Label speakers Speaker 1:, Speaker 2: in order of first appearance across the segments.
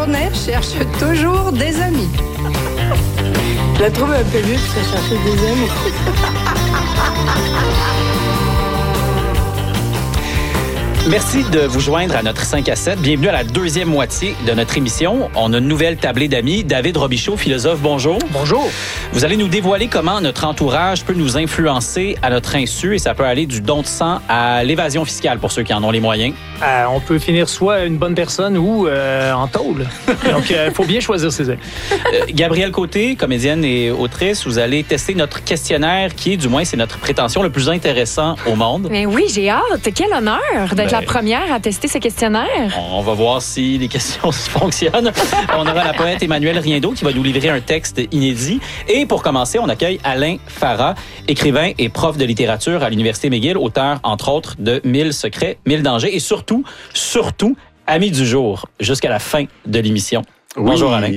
Speaker 1: Cornet cherche toujours des amis.
Speaker 2: Je la trouve un peu vite, ça chercher des amis.
Speaker 3: Merci de vous joindre à notre 5 à 7. Bienvenue à la deuxième moitié de notre émission. On a une nouvelle tablée d'amis. David Robichaud, philosophe, bonjour.
Speaker 4: Bonjour.
Speaker 3: Vous allez nous dévoiler comment notre entourage peut nous influencer à notre insu et ça peut aller du don de sang à l'évasion fiscale pour ceux qui en ont les moyens.
Speaker 4: On peut finir soit une bonne personne ou en tôle. Donc, il faut bien choisir ses amis.
Speaker 3: Gabrielle Côté, comédienne et autrice, vous allez tester notre questionnaire qui est, du moins, c'est notre prétention, le plus intéressant au monde.
Speaker 5: Mais oui, j'ai hâte. Quel honneur d'être la première à tester ce questionnaire.
Speaker 3: On va voir si les questions fonctionnent. On aura la poète Emmanuelle Riendeau qui va nous livrer un texte inédit. Et pour commencer, on accueille Alain Farah, écrivain et prof de littérature à l'Université McGill, auteur, entre autres, de 1000 secrets, 1000 dangers et surtout, ami du jour jusqu'à la fin de l'émission.
Speaker 6: Oui,
Speaker 3: bonjour Alain.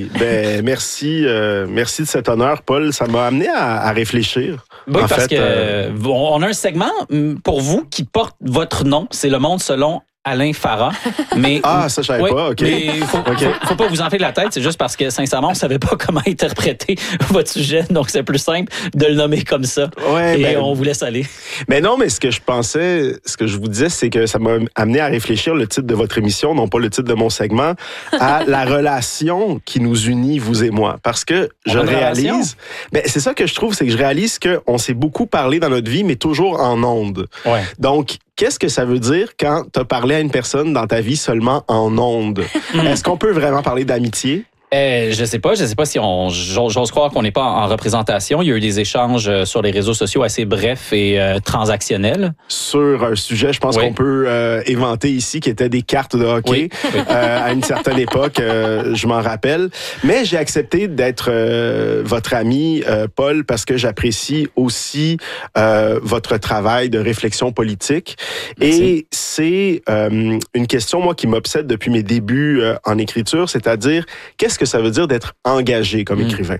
Speaker 6: Merci de cet honneur, Paul. Ça m'a amené à réfléchir.
Speaker 3: Oui, parce que on a un segment pour vous qui porte votre nom. C'est Le Monde selon Alain Farah. Mais,
Speaker 6: ça, je savais pas. OK.
Speaker 3: Mais faut pas vous enfler de la tête. C'est juste parce que, sincèrement, on savait pas comment interpréter votre sujet. Donc, c'est plus simple de le nommer comme ça.
Speaker 6: Ouais,
Speaker 3: et on vous laisse aller.
Speaker 6: Mais non, mais ce que je vous disais, c'est que ça m'a amené à réfléchir le titre de votre émission, non pas le titre de mon segment, à la relation qui nous unit, vous et moi. Parce que je réalise... c'est ça que je trouve, c'est que je réalise qu'on s'est beaucoup parlé dans notre vie, mais toujours en ondes. Ouais. Donc, qu'est-ce que ça veut dire quand tu as parlé à une personne dans ta vie seulement en ondes? Est-ce qu'on peut vraiment parler d'amitié?
Speaker 3: Je sais pas si j'ose croire qu'on n'est pas en représentation. Il y a eu des échanges sur les réseaux sociaux assez brefs et transactionnels.
Speaker 6: Sur un sujet, je pense qu'on peut éventer ici, qui était des cartes de hockey. Oui. À une certaine époque, je m'en rappelle. Mais j'ai accepté d'être votre ami, Paul, parce que j'apprécie aussi votre travail de réflexion politique. Merci. Et c'est une question, moi, qui m'obsède depuis mes débuts en écriture, c'est-à-dire, qu'est-ce que ça veut dire d'être engagé comme écrivain?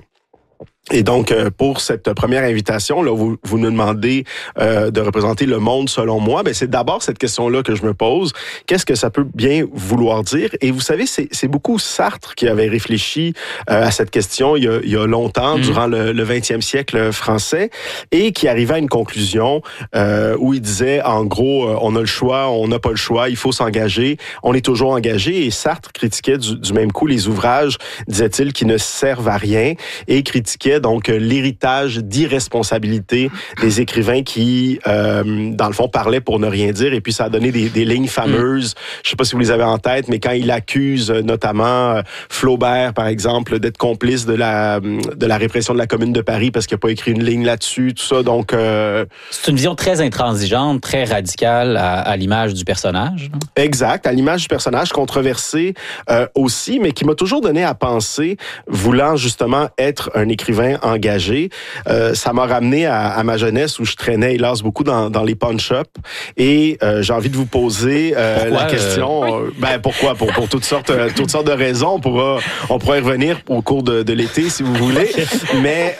Speaker 6: Et donc, pour cette première invitation, là, vous nous demandez de représenter le monde selon moi. C'est d'abord cette question-là que je me pose. Qu'est-ce que ça peut bien vouloir dire? Et vous savez, c'est beaucoup Sartre qui avait réfléchi à cette question il y a longtemps, durant le 20e siècle français, et qui arrivait à une conclusion où il disait, en gros, on a le choix, on n'a pas le choix, il faut s'engager, on est toujours engagé. Et Sartre critiquait du même coup les ouvrages, disait-il, qui ne servent à rien, et critiquait donc l'héritage d'irresponsabilité des écrivains qui, dans le fond, parlaient pour ne rien dire. Et puis, ça a donné des lignes fameuses. Je sais pas si vous les avez en tête, mais quand il accuse notamment Flaubert, par exemple, d'être complice de la répression de la Commune de Paris parce qu'il n'a pas écrit une ligne là-dessus, tout ça. Donc,
Speaker 3: c'est une vision très intransigeante, très radicale à l'image du personnage. Non?
Speaker 6: Exact, à l'image du personnage, controversé aussi, mais qui m'a toujours donné à penser, voulant justement être un écrivain engagé. Ça m'a ramené à ma jeunesse où je traînais, hélas, beaucoup dans les pawn-shops. Et j'ai envie de vous poser la question. Pourquoi? Pour toutes sortes de raisons. On pourra y revenir au cours de l'été, si vous voulez. Mais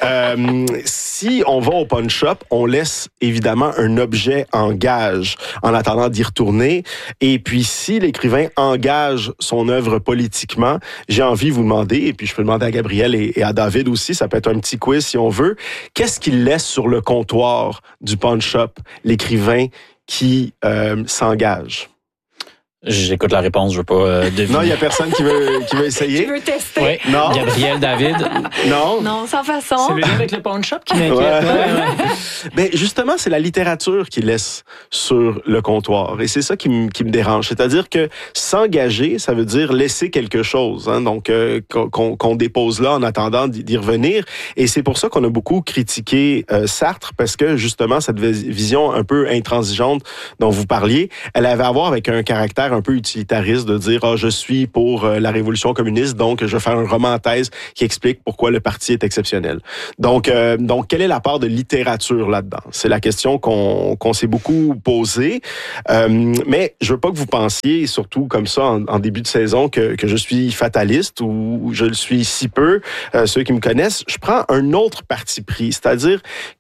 Speaker 6: si on va au pawn-shop, on laisse évidemment un objet en gage en attendant d'y retourner. Et puis, si l'écrivain engage son œuvre politiquement, j'ai envie de vous demander, et puis je peux demander à Gabrielle et à David aussi, ça peut être un petit quiz si on veut. Qu'est-ce qu'il laisse sur le comptoir du pawn shop, l'écrivain qui s'engage?
Speaker 3: J'écoute la réponse, je veux pas deviner.
Speaker 6: Non, il y a personne qui veut essayer.
Speaker 5: Tu veux tester?
Speaker 3: Oui.
Speaker 6: Non.
Speaker 3: Gabrielle, David.
Speaker 6: Non.
Speaker 5: Non, sans façon.
Speaker 4: C'est le lien avec le pawn shop qui m'inquiète.
Speaker 6: Ben, justement, c'est la littérature qui laisse sur le comptoir. Et c'est ça qui me dérange. C'est-à-dire que s'engager, ça veut dire laisser quelque chose. Hein, donc, qu'on dépose là en attendant d'y revenir. Et c'est pour ça qu'on a beaucoup critiqué Sartre, parce que justement, cette vision un peu intransigeante dont vous parliez, elle avait à voir avec un caractère un peu utilitariste de dire je suis pour la révolution communiste, donc je vais faire un roman en thèse qui explique pourquoi le parti est exceptionnel. Donc quelle est la part de littérature là-dedans? C'est la question qu'on s'est beaucoup posée. Mais je veux pas que vous pensiez, surtout comme ça en début de saison, que je suis fataliste ou je le suis si peu. Ceux qui me connaissent, je prends un autre parti pris, c'est-à-dire que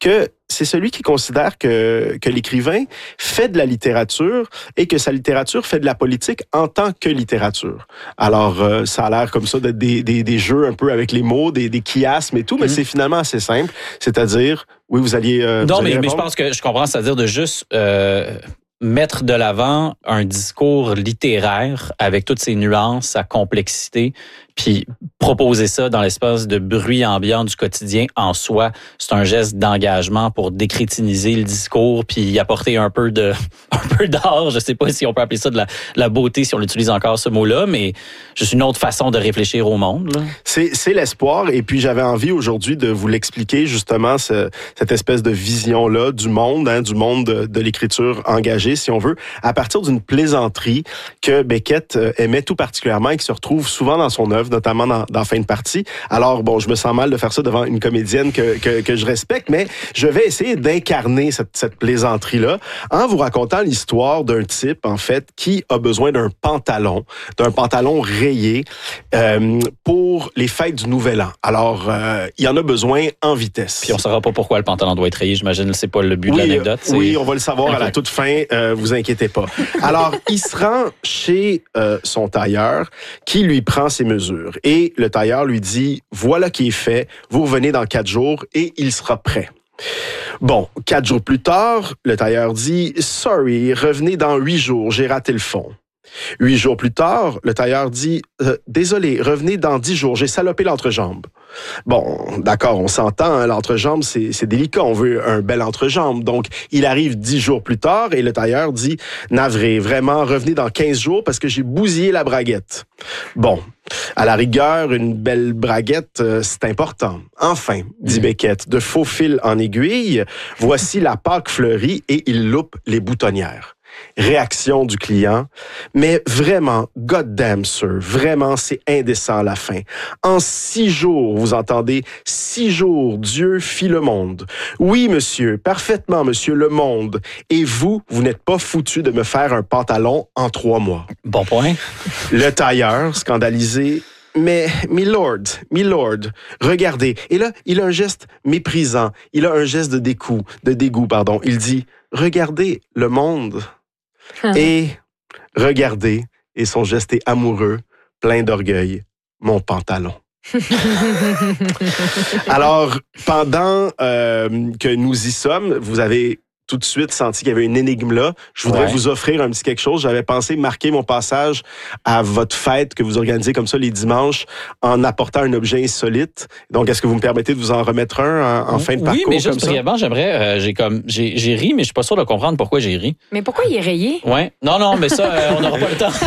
Speaker 6: c'est celui qui considère que l'écrivain fait de la littérature et que sa littérature fait de la politique en tant que littérature. Alors, ça a l'air comme ça d'être des jeux un peu avec les mots, des chiasmes et tout, mais c'est finalement assez simple. C'est-à-dire, oui, vous alliez
Speaker 3: non, mais je pense que je comprends, c'est-à-dire de juste mettre de l'avant un discours littéraire avec toutes ses nuances, sa complexité, puis proposer ça dans l'espace de bruit ambiant du quotidien en soi, c'est un geste d'engagement pour décrétiniser le discours puis y apporter un peu d'art. Je sais pas si on peut appeler ça de la beauté si on utilise encore ce mot-là, mais juste une autre façon de réfléchir au monde. Là.
Speaker 6: C'est l'espoir, et puis j'avais envie aujourd'hui de vous l'expliquer justement cette espèce de vision-là du monde de l'écriture engagée, si on veut, à partir d'une plaisanterie que Beckett aimait tout particulièrement et qui se retrouve souvent dans son œuvre, notamment dans Fin de partie. Alors, bon, je me sens mal de faire ça devant une comédienne que je respecte, mais je vais essayer d'incarner cette plaisanterie-là en vous racontant l'histoire d'un type, en fait, qui a besoin d'un pantalon rayé pour les fêtes du Nouvel An. Alors, il en a besoin en vitesse.
Speaker 3: Puis on ne saura pas pourquoi le pantalon doit être rayé. J'imagine que c'est pas le but de l'anecdote.
Speaker 6: Oui, on va le savoir à la toute fin. Vous inquiétez pas. Alors, il se rend chez son tailleur qui lui prend ses mesures. Et le tailleur lui dit, voilà qui est fait, vous revenez dans 4 jours et il sera prêt. Bon, 4 jours plus tard, le tailleur dit, sorry, revenez dans 8 jours, j'ai raté le fond. 8 jours plus tard, le tailleur dit, désolé, revenez dans 10 jours, j'ai salopé l'entrejambe. Bon, d'accord, on s'entend, hein, l'entrejambe, c'est délicat, on veut un bel entrejambe. Donc, il arrive 10 jours plus tard et le tailleur dit, navré, vraiment, revenez dans 15 jours parce que j'ai bousillé la braguette. Bon, à la rigueur, une belle braguette, c'est important. Enfin, dit Beckett, de faux fil en aiguille, voici la Pâque fleurie et il loupe les boutonnières. Réaction du client. Mais vraiment, goddamn sir, vraiment, c'est indécent à la fin. En 6 jours, vous entendez, 6 jours, Dieu fit le monde. Oui, monsieur, parfaitement, monsieur, le monde. Et vous n'êtes pas foutu de me faire un pantalon en 3 mois.
Speaker 3: Bon point.
Speaker 6: Le tailleur, scandalisé, mais, milord, regardez. Et là, il a un geste méprisant. Il a un geste de dégoût. Il dit, regardez le monde. Et regardez, et son geste est amoureux, plein d'orgueil, mon pantalon. Alors, pendant que nous y sommes, vous avez tout de suite senti qu'il y avait une énigme là. Je voudrais vous offrir un petit quelque chose. J'avais pensé marquer mon passage à votre fête que vous organisez comme ça les dimanches en apportant un objet insolite. Donc, est-ce que vous me permettez de vous en remettre un en fin de parcours?
Speaker 3: Oui, mais juste brièvement, j'aimerais... j'ai ri, mais je suis pas sûr de comprendre pourquoi j'ai ri.
Speaker 5: Mais pourquoi il est rayé?
Speaker 3: Ouais. Non, mais ça, on n'aura pas le temps.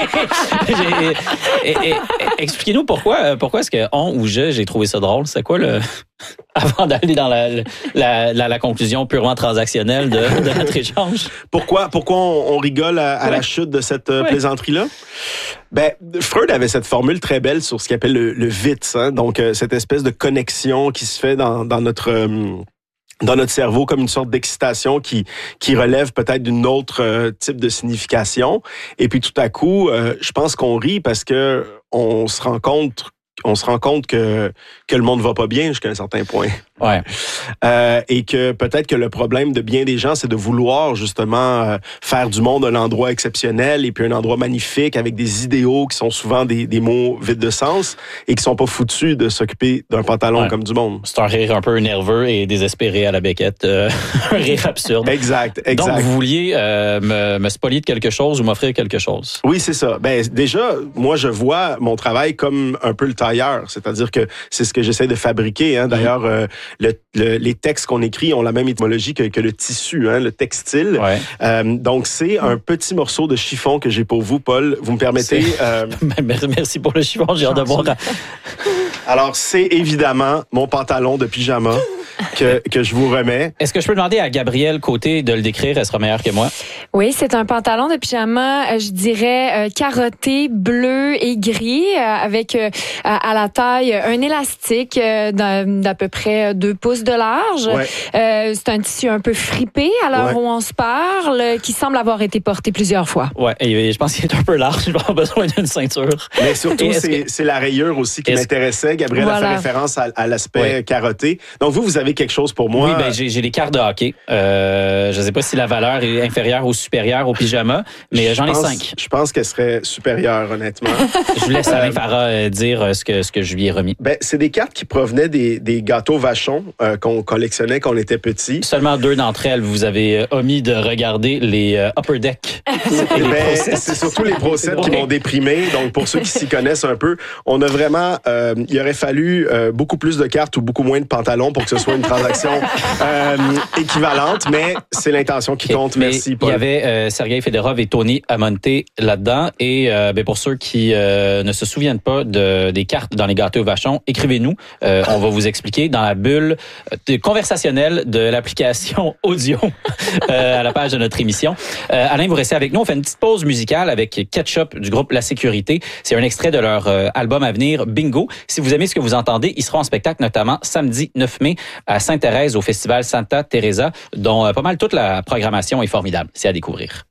Speaker 3: Expliquez-nous pourquoi est-ce que j'ai trouvé ça drôle. C'est quoi le... Avant d'aller dans la conclusion purement transactionnelle de notre échange.
Speaker 6: Pourquoi on rigole à la chute de cette plaisanterie-là? Ben, Freud avait cette formule très belle sur ce qu'il appelle le Witz, hein? Donc cette espèce de connexion qui se fait dans notre cerveau comme une sorte d'excitation qui relève peut-être d'une autre type de signification. Et puis tout à coup, je pense qu'on rit parce que on se rend compte que le monde va pas bien jusqu'à un certain point.
Speaker 3: Ouais.
Speaker 6: Et que peut-être que le problème de bien des gens, c'est de vouloir justement faire du monde un endroit exceptionnel et puis un endroit magnifique avec des idéaux qui sont souvent des mots vides de sens et qui sont pas foutus de s'occuper d'un pantalon comme du monde.
Speaker 3: C'est un rire un peu nerveux et désespéré à la Beckett. Un rire absurde.
Speaker 6: Exact.
Speaker 3: Donc, vous vouliez me spolier de quelque chose ou m'offrir quelque chose?
Speaker 6: Oui, c'est ça. Ben, déjà, moi, je vois mon travail comme un peu le tailleur. C'est-à-dire que c'est ce que j'essaie de fabriquer. Hein. D'ailleurs, les textes qu'on écrit ont la même étymologie que le tissu, hein, le textile.
Speaker 3: Ouais.
Speaker 6: Donc, c'est un petit morceau de chiffon que j'ai pour vous, Paul. Vous me permettez?
Speaker 3: Merci pour le chiffon, j'ai hâte de voir.
Speaker 6: Alors, c'est évidemment mon pantalon de pyjama que je vous remets.
Speaker 3: Est-ce que je peux demander à Gabrielle Côté de le décrire? Elle sera meilleure que moi.
Speaker 5: Oui, c'est un pantalon de pyjama, je dirais, carotté, bleu et gris, avec à la taille un élastique d'à peu près 2 pouces de large.
Speaker 6: Ouais.
Speaker 5: C'est un tissu un peu fripé à l'heure où on se parle, qui semble avoir été porté plusieurs fois.
Speaker 3: Ouais, et je pense qu'il est un peu large. Je vais avoir besoin d'une ceinture.
Speaker 6: Mais surtout, c'est la rayure aussi qui m'intéressait. Gabrielle a fait référence à l'aspect carotté. Donc, vous avez quelque chose pour moi?
Speaker 3: Oui, ben j'ai les cartes de hockey. Je sais pas si la valeur est inférieure ou supérieure au pyjama, mais j'en ai 5.
Speaker 6: Je pense qu'elle serait supérieure, honnêtement.
Speaker 3: Je vous laisse Alain Farah dire ce que je lui ai remis.
Speaker 6: Ben, c'est des cartes qui provenaient des gâteaux Vachon qu'on collectionnait quand on était petit.
Speaker 3: Seulement 2 d'entre elles, vous avez omis de regarder les Upper Deck.
Speaker 6: C'est surtout les Pro 7 qui m'ont déprimé. Donc, pour ceux qui s'y connaissent un peu, on a vraiment... il aurait fallu beaucoup plus de cartes ou beaucoup moins de pantalons pour que ce soit une transaction équivalente, mais c'est l'intention qui compte. Merci, Paul.
Speaker 3: Il y avait Sergei Fedorov et Tony Amonte là-dedans. Et pour ceux qui ne se souviennent pas des cartes dans les gâteaux Vachon, écrivez-nous. On va vous expliquer dans la bulle conversationnelle de l'application audio à la page de notre émission. Alain, vous restez avec nous. On fait une petite pause musicale avec Ketchup du groupe La Sécurité. C'est un extrait de leur album à venir, Bingo. Si vous aimez ce que vous entendez, ils seront en spectacle notamment samedi 9 mai à Sainte-Thérèse au festival Santa Teresa, dont pas mal toute la programmation est formidable. C'est à découvrir.